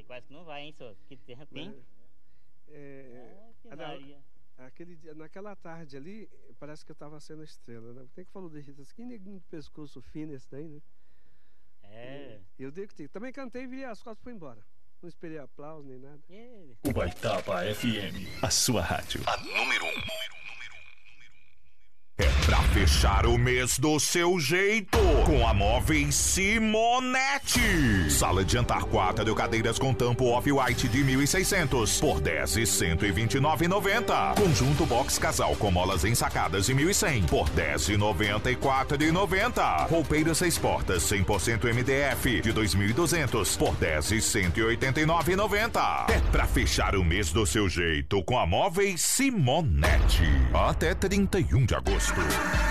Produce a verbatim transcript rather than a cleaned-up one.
quase que não vai, hein, senhor? Que terra tem. É, é, é, aquele dia, naquela tarde ali, parece que eu tava sendo estrela, né? Quem que falou de Rita? Que neguinho de pescoço fino esse daí, né? É. E eu dei que te... Também cantei e virei as costas e fui embora. Não esperei aplauso nem nada. Yeah. Ubaitaba F M, a sua rádio. A número um. É pra fechar o mês do seu jeito, com a Móveis Simonetti. Sala de jantar quatro cadeiras com tampo off-white de mil e seiscentos por dez e cento e vinte e nove e noventa. Conjunto box casal com molas ensacadas de mil e cem por dez e noventa e quatro e noventa. Roupeiro seis portas cem por cento M D F de dois mil e duzentos por dez e cento e oitenta e nove e noventa. É pra fechar o mês do seu jeito com a Móveis Simonetti. Até trinta e um de agosto.